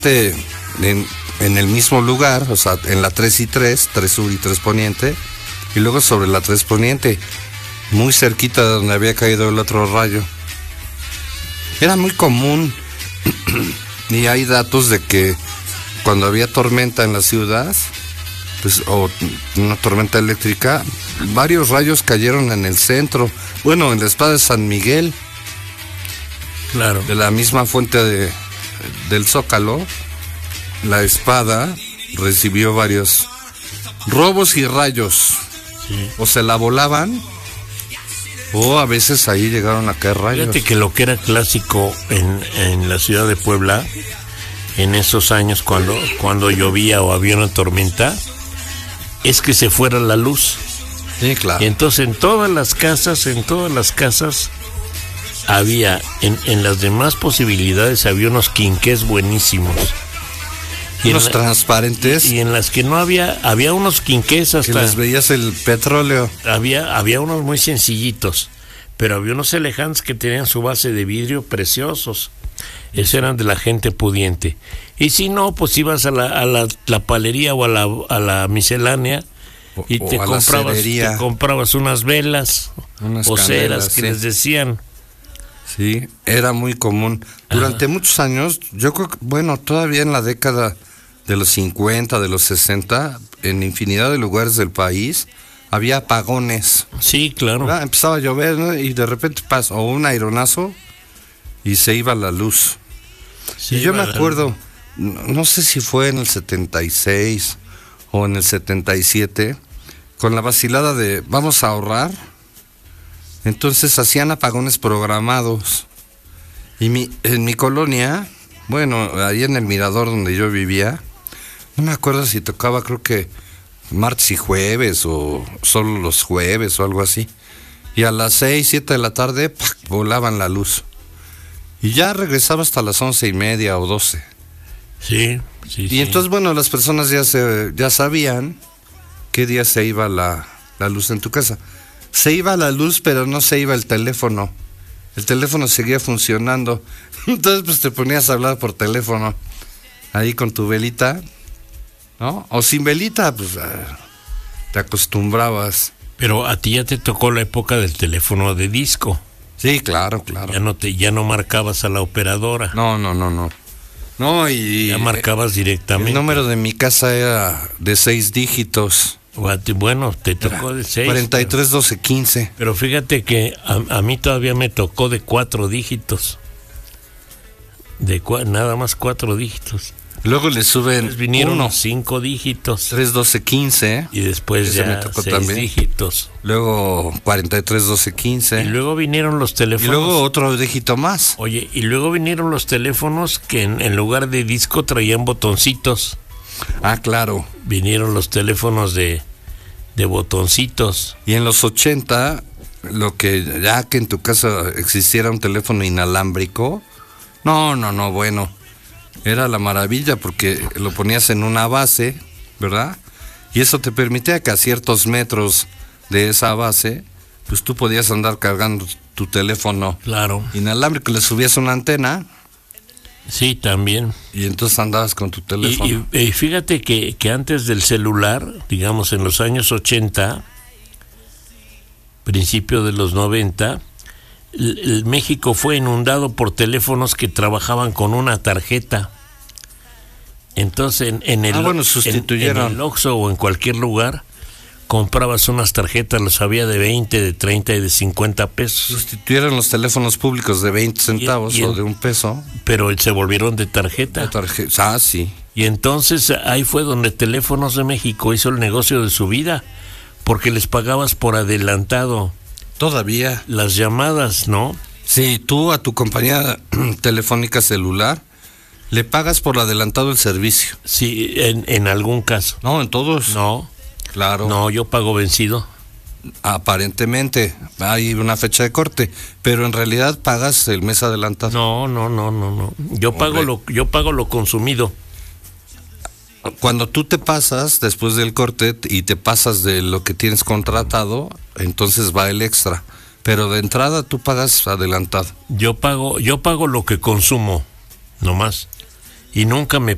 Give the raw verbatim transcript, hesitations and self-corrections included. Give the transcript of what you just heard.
En, en el mismo lugar, o sea, en la tres y tres, tres sur y tres poniente, y luego sobre la tres poniente, muy cerquita de donde había caído el otro rayo. Era muy común, y hay datos de que cuando había tormenta en la ciudad, pues, o una tormenta eléctrica, varios rayos cayeron en el centro, bueno, en la espada de San Miguel, claro, de la misma fuente de, del Zócalo. La espada recibió varios robos y rayos, sí. O se la volaban, o a veces ahí llegaron a caer rayos. Fíjate que lo que era clásico en, en la ciudad de Puebla, en esos años cuando, cuando llovía o había una tormenta, es que se fuera la luz. Sí, claro. Y entonces en todas las casas, en todas las casas, había, en, en las demás posibilidades, había unos quinqués buenísimos. Y unos la, transparentes. Y, y en las que no había, había unos quinqués hasta... Que les veías el petróleo. Había, había unos muy sencillitos, pero había unos elegantes que tenían su base de vidrio preciosos. Esos eran de la gente pudiente. Y si no, pues ibas a la, a la, la palería o a la, a la miscelánea y o, te, o comprabas, te comprabas unas velas unas o ceras que sí. Les decían. Sí, era muy común. Durante Ajá. muchos años, yo creo que, bueno, todavía en la década de los cincuenta, de los sesenta, en infinidad de lugares del país, había apagones. Sí, claro. ¿verdad? Empezaba a llover, ¿no? Y de repente pasó un aironazo y se iba la luz. Sí, y yo me acuerdo, no, no sé si fue en el setenta y seis o en el setenta y siete, con la vacilada de vamos a ahorrar. Entonces hacían apagones programados. Y mi, en mi colonia, bueno, ahí en el Mirador donde yo vivía, no me acuerdo si tocaba, creo que martes y jueves o solo los jueves o algo así. Y a las seis, siete de la tarde, ¡pac!, volaban la luz. Y ya regresaba hasta las once y media o doce. Sí, sí, Y sí. entonces, bueno, las personas ya se ya sabían qué día se iba la, la luz en tu casa. Se iba la luz, pero no se iba el teléfono. El teléfono seguía funcionando. Entonces, pues te ponías a hablar por teléfono. Ahí con tu velita, ¿no? O sin velita, pues te acostumbrabas. Pero a ti ya te tocó la época del teléfono de disco. Sí, claro, claro. Ya no te, ya no marcabas a la operadora. No, no, no, no. No, y... Ya marcabas directamente. El número de mi casa era de seis dígitos. Bueno, te tocó de seis. cuarenta y tres, doce, quince. Pero fíjate que a, a mí todavía me tocó de cuatro dígitos. De cua, nada más cuatro dígitos. Luego le suben después vinieron uno, cinco dígitos. tres, doce, quince. Y después Ese ya me tocó seis también. dígitos. Luego cuarenta y tres, doce, quince. Y luego vinieron los teléfonos. Y luego otro dígito más. Oye, y luego vinieron los teléfonos que en, en lugar de disco traían botoncitos. Ah, claro. Vinieron los teléfonos de, de botoncitos. Y en los ochenta, lo que ya que en tu casa existiera un teléfono inalámbrico, no, no, no, bueno, era la maravilla porque lo ponías en una base, ¿verdad? Y eso te permitía que a ciertos metros de esa base, pues tú podías andar cargando tu teléfono. Claro. Inalámbrico, le subías una antena. Sí, también. Y entonces andabas con tu teléfono. Y, y, y fíjate que, que antes del celular, digamos en los años ochenta, principio de los noventa, el, el México fue inundado por teléfonos que trabajaban con una tarjeta. Entonces en, en el, ah, bueno, sustituyeron. En, en el Oxxo o en cualquier lugar comprabas unas tarjetas, los había de veinte, de treinta y de cincuenta pesos. Sustituyeron los teléfonos públicos de veinte centavos y, y en, o de un peso. Pero se volvieron de tarjeta. De tarjeta, ah, sí. Y entonces ahí fue donde Teléfonos de México hizo el negocio de su vida, porque les pagabas por adelantado. Todavía. Las llamadas, ¿no? Sí, tú a tu compañía telefónica celular le pagas por adelantado el servicio. Sí, en, en algún caso. No, en todos. No. Claro. No, yo pago vencido. Aparentemente hay una fecha de corte, pero en realidad pagas el mes adelantado. No, no, no, no, no. Yo Hombre. pago lo, yo pago lo consumido. Cuando tú te pasas después del corte y te pasas de lo que tienes contratado, entonces va el extra. Pero de entrada tú pagas adelantado. Yo pago, yo pago lo que consumo, nomás. Y nunca me